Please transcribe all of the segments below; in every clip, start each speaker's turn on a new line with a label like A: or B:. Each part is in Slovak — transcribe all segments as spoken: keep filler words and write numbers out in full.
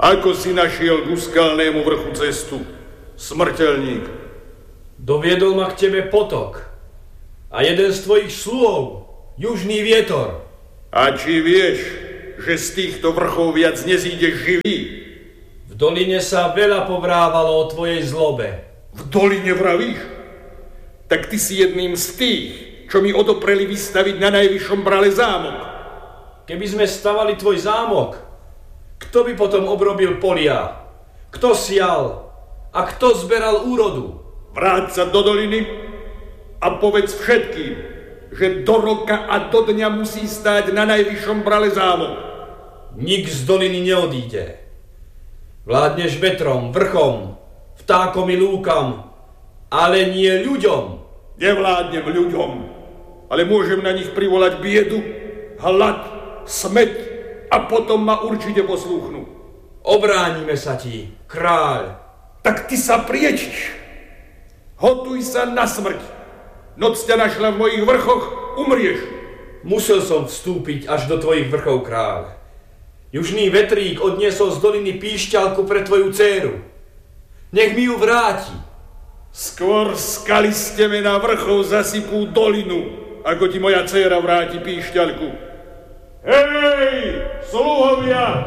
A: Ako si našiel ku skalnému vrchu cestu, smrteľník?
B: Doviedol ma k tebe potok a jeden z tvojich sluhov, južný vietor.
A: A či vieš, že z týchto vrchov viac nezídeš živý?
B: V doline sa veľa povrávalo o tvojej zlobe.
A: V doline vravíš? Tak ty si jedným z tých, čo mi odopreli vystaviť na najvyššom brale zámok.
B: Keby sme stavali tvoj zámok, kto by potom obrobil polia? Kto sial? A kto zberal úrodu?
A: Vráť sa do doliny a povedz všetkým, že do roka a do dňa musí stáť na najvyššom brale zámok.
B: Nik z doliny neodíde. Vládneš vetrom, vrchom, vtákom i lúkam, ale nie ľuďom.
A: Nevládnem ľuďom, ale môžem na nich privolať biedu, hlad, smäť a potom ma určite poslúchnu.
B: Obránime sa ti, kráľ.
A: Tak ty sa priečiš. Hotuj sa na smrť. Noc ťa našla v mojich vrchoch, umrieš.
B: Musel som vstúpiť až do tvojich vrchov, kráľ. Južný vetrík odniesol z doliny píšťalku pre tvoju dcéru. Nech mi ju vráti.
A: Skôr skaly z temena vrchov zasypú dolinu, ako ti moja dcéra vráti píšťalku. Hej, sluhovia!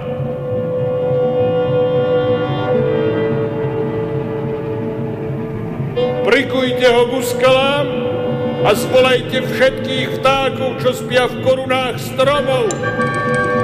A: Prikujte ho ku skalám a zvolajte všetkých vtákov, čo spia v korunách stromov.